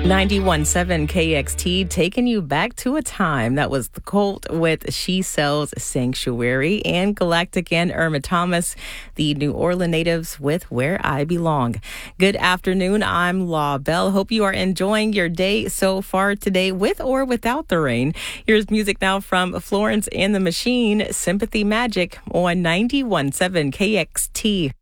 91.7 KXT taking you back to a time. That was The Cult with She Sells Sanctuary, and Galactic and Irma Thomas, the New Orleans natives, with Where I Belong. Good afternoon. I'm Law Bell. Hope you are enjoying your day so far today, with or without the rain. Here's music now from Florence and the Machine, Sympathy Magic on 91.7 KXT.